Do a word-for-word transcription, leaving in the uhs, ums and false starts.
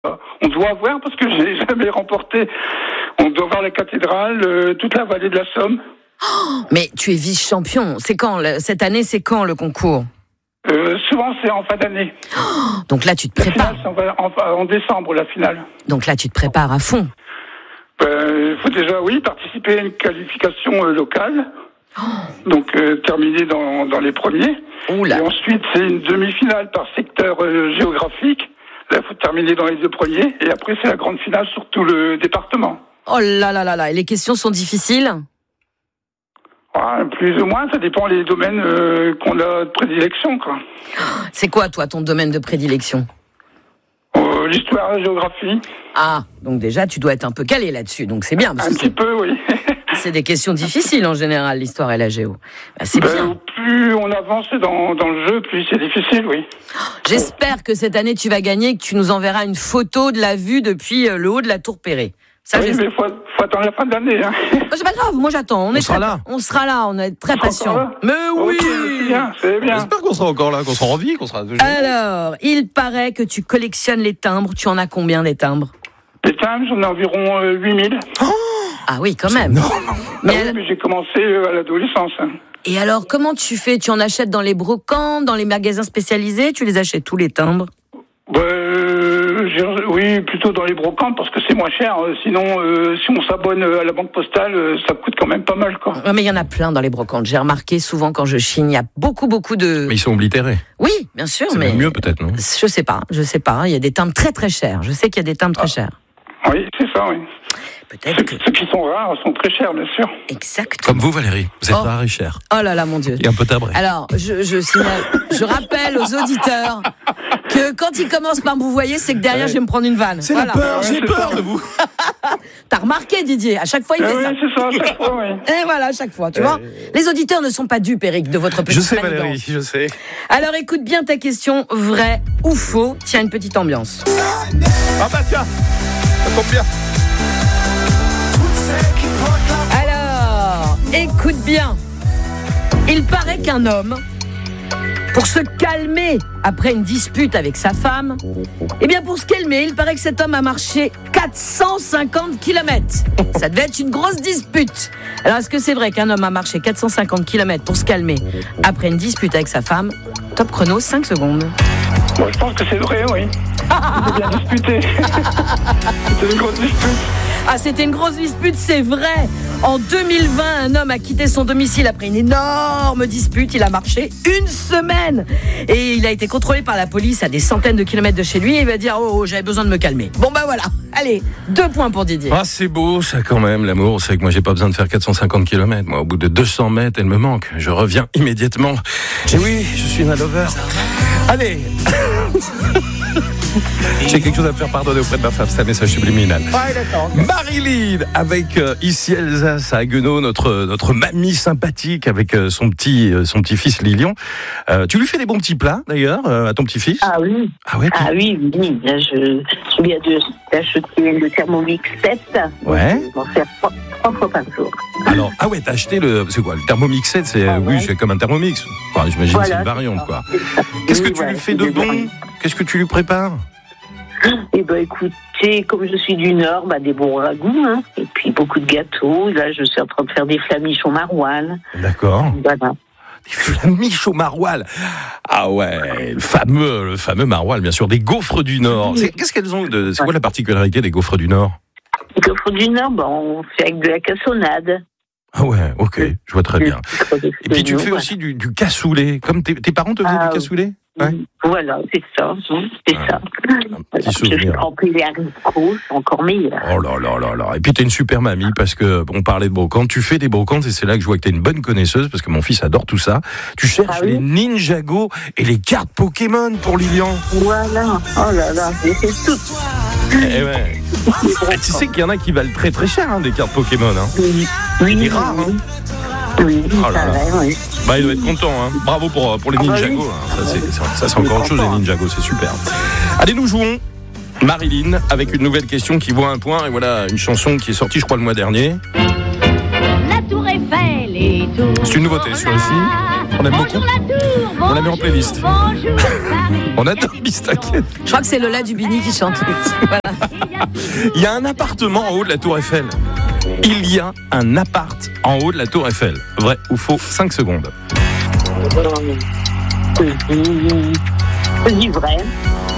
On doit avoir, parce que je n'ai jamais remporté, on doit avoir la cathédrale, euh, toute la vallée de la Somme. Oh, mais tu es vice-champion. C'est quand le, cette année, c'est quand le concours? euh, Souvent, c'est en fin d'année. Oh, donc là, tu te La prépares. finale, c'est en, en, en décembre, la finale. Donc là, tu te prépares à fond. Il euh, faut déjà, oui, participer à une qualification euh, locale. Oh. Donc, euh, terminer dans, dans les premiers. Oula. Et ensuite, c'est une demi-finale par secteur euh, géographique. Là, il faut terminer dans les deux premiers. Et après, c'est la grande finale sur tout le département. Oh là là là là. Et les questions sont difficiles? Ah, plus ou moins, ça dépend des domaines euh, qu'on a de prédilection, quoi. C'est quoi, toi, ton domaine de prédilection? euh, L'histoire, la géographie. Ah, donc déjà, tu dois être un peu calé là-dessus, donc c'est bien. Parce un que petit c'est... peu, oui. C'est des questions difficiles, en général, l'histoire et la géo. Bah, c'est ben, bien. Plus on avance dans, dans le jeu, plus c'est difficile, oui. J'espère que cette année, tu vas gagner, que tu nous enverras une photo de la vue depuis le haut de la Tour Perret. Ça, oui, mais il faut, faut attendre la fin de l'année. Hein. Oh, c'est pas grave, moi j'attends. On, on est sera très, là. On sera là, on est très patient. Mais oui, okay, c'est bien, c'est bien. J'espère qu'on sera encore là, qu'on sera en vie, qu'on sera. Alors, il paraît que tu collectionnes les timbres. Tu en as combien des timbres? Les timbres, j'en ai environ euh, huit mille. Oh ah oui, quand même. Non. Mais, ah oui, mais j'ai commencé euh, à l'adolescence. Hein. Et alors, comment tu fais? Tu en achètes dans les brocantes, dans les magasins spécialisés? Tu les achètes tous les timbres? Bah, euh, oui, plutôt dans les brocantes parce que c'est moins cher. Sinon, euh, si on s'abonne à la banque postale, euh, ça coûte quand même pas mal, quoi. Ouais, mais il y en a plein dans les brocantes. J'ai remarqué souvent quand je chine, il y a beaucoup, beaucoup de. Mais ils sont oblitérés. Oui, bien sûr, c'est mais. C'est mieux peut-être, non? Je sais pas, je sais pas. Il y a des timbres très très chers. Je sais qu'il y a des timbres ah. très chers. Oui, c'est ça, oui. Peut-être ceux, que... ceux qui sont rares sont très chers, bien sûr. Exact. Comme vous, Valérie. Vous êtes oh. rare et cher. Oh là là, mon Dieu. Et un peu tabré. Alors, je, je signale, je rappelle aux auditeurs que quand ils commencent par me vous voyez, c'est que derrière, ouais. je vais me prendre une vanne. C'est voilà. la peur, j'ai peur de vous. T'as remarqué, Didier, à chaque fois, il fait oui, ça. Oui, c'est ça, à chaque fois, oui. Et voilà, à chaque fois, tu euh... vois. Les auditeurs ne sont pas dupes, Eric, de votre petite Je sais, manigance. Valérie, je sais. Alors, écoute bien ta question, vrai ou faux. Tiens, une petite ambiance. Ah bah tiens, ça tombe bien. Alors, écoute bien. Il paraît qu'un homme, pour se calmer après une dispute avec sa femme, eh bien pour se calmer, il paraît que cet homme a marché quatre cent cinquante kilomètres. Ça devait être une grosse dispute. Alors est-ce que c'est vrai qu'un homme a marché quatre cent cinquante kilomètres pour se calmer après une dispute avec sa femme? Top chrono, cinq secondes. Bon, je pense que c'est vrai, oui. C'était bien disputé. C'était une grosse dispute. Ah, c'était une grosse dispute, c'est vrai. En deux mille vingt, un homme a quitté son domicile après une énorme dispute. Il a marché une semaine. Et il a été contrôlé par la police à des centaines de kilomètres de chez lui. Et il va dire, oh, oh, j'avais besoin de me calmer. Bon, bah voilà. Allez, deux points pour Didier. Ah, c'est beau, ça, quand même, l'amour. C'est que moi, j'ai pas besoin de faire quatre cent cinquante kilomètres. Moi, au bout de deux cents mètres, elle me manque. Je reviens immédiatement. Et oui, je suis un lover. Allez. J'ai quelque chose à me faire pardonner auprès de ma femme, c'est un message subliminal. Ouais, d'accord. Marilyn, avec euh, ici Alsace à Haguenau, notre, notre mamie sympathique avec euh, son, petit, euh, son petit-fils Lilian. Euh, tu lui fais des bons petits plats, d'ailleurs, euh, à ton petit-fils? Ah oui. Ah, ouais, ah oui, oui. Là, je, je viens de, d'acheter le Thermomix sept. Ouais. Je vais en faire trois, trois fois par jour. Alors, ah ouais, t'as acheté le, c'est quoi, le Thermomix sept, c'est, ah ouais. Oui, c'est comme un Thermomix. Enfin, j'imagine voilà, c'est une variante, quoi. Qu'est-ce oui, que tu ouais, lui fais de bon? Qu'est-ce que tu lui prépares? Eh ben, écoutez, comme je suis du Nord, bah, des bons ragoûts, hein, et puis beaucoup de gâteaux. Là, je suis en train de faire des flamiches au maroilles. D'accord. Voilà. Des flamiches au maroilles. Ah ouais, le fameux, le fameux maroilles, bien sûr, des gaufres du Nord. C'est, qu'est-ce qu'elles ont de, c'est quoi la particularité des gaufres du Nord? Les gaufres du Nord, bah, on fait avec de la cassonade. Ah ouais, ok, je vois très bien. Et puis tu fais aussi du, du cassoulet. Comme tes, tes parents te faisaient ah, du cassoulet? Ouais. Voilà, c'est ça, c'est ah, ça. Un petit souvenir. Je fais tremper les haricots, c'est encore meilleur. Oh là là là là. Et puis t'es une super mamie parce que on parlait de brocantes, tu fais des brocantes et c'est là que je vois que t'es une bonne connaisseuse parce que mon fils adore tout ça. Tu cherches ah, oui. les Ninjago et les cartes Pokémon pour Lilian. Voilà. Oh là là, j'ai fait tout. Eh ouais. Ah, tu sais qu'il y en a qui valent très très cher, hein, des cartes Pokémon. Hein. Oui. Oui. C'est rare, hein. Oui, oh là là. Vrai, oui. Bah, il doit être content, hein. Bravo pour, pour les ah Ninjago. Bah oui. hein. Ça, c'est, ça, ça, c'est encore autre chose, les Ninjago, c'est super. Allez, nous jouons Marilyn avec une nouvelle question qui vaut un point. Et voilà, une chanson qui est sortie, je crois, le mois dernier. La tour Eiffel. C'est une nouveauté sur ici. On aime beaucoup. On la met en playlist. On adore Bistaquette. Je crois que c'est Lola Dubini qui chante. Voilà. Il y a un appartement en haut de la Tour Eiffel. Il y a un appart en haut de la Tour Eiffel. Vrai ou faux? cinq secondes. C'est du vrai.